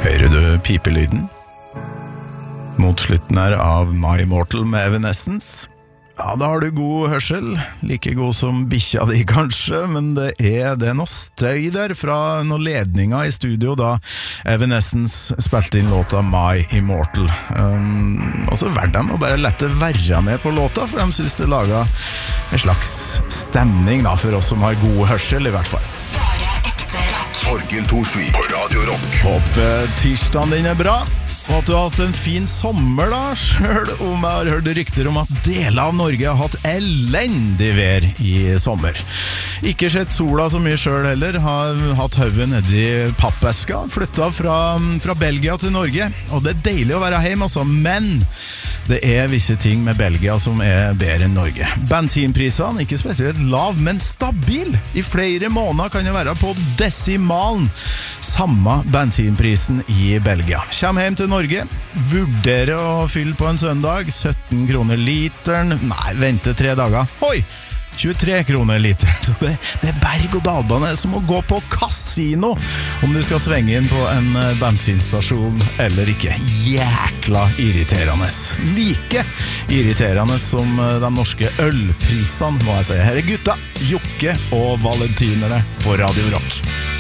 Hører du pipelyden? Mot slutten her av My Immortal med Evanescence. Ja, da har du god hørsel, like god som bikkja di kanskje, men det er noe støy der fra noen ledninger i studio da Evanescence spilte inn låta My Immortal. Og så verdt dem å bare lette være med på låta, for de synes det laget en slags stemning da, for oss som har god hørsel i hvert fall. Bare ekte rock. Torkild Thorsvik på Radio Rock. Håper tirsdagen din er bra, og at du har hatt en fin sommer da, selv om jeg har hørt rykter om at deler av Norge har hatt elendig vær i sommer. Ikke sett sola så mye selv heller, har hatt høven nedi pappeska, flyttet fra Belgia til Norge, og det er deilig å være hjemme altså, men det er visse ting med Belgia som er bedre enn Norge. Bensinprisene, ikke spesielt lav, men stabil. I flere måneder kan det være på desimalen. Samme bensinprisen i Belgia. Kjem hjem til Norge, vurderer å fylle på en søndag, 17 kroner literen. Nei, vente 3 dager. Hoi! 23 kroner literen. Så det er berg- og dalbane som å gå på kasino om du skal svenge inn på en bensinstasjon eller ikke. Jækla irriterende. Like irriterende som de norske ølprisene, må jeg si. Her er gutta, Jokke og Valentinerne på Radio Rock.